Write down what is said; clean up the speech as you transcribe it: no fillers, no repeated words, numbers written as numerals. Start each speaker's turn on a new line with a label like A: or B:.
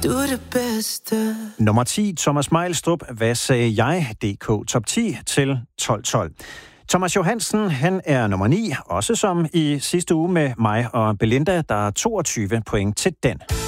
A: Du er det bedste.
B: Nummer 10, Thomas Mejlstrup, Hvad sagde jeg? DK Top 10 til 12.12. Thomas Johansen, han er nummer 9, også som i sidste uge med mig og Belinda, der er 22 point til den.